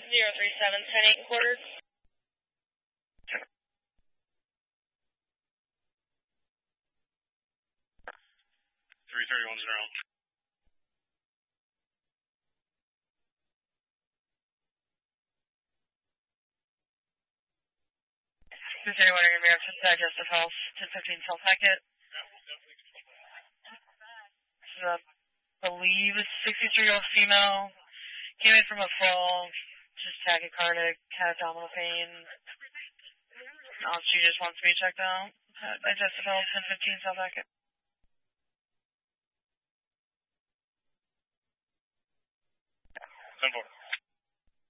037, 10-8 quarters. 331's around. Is anyone going to be able to digestive health 1015 South Hackett? I believe a 63-year-old female came in from a fall, just tachycardic, had abdominal pain. She just wants to be checked out. Digestive health 1015 South Hackett. 10-4.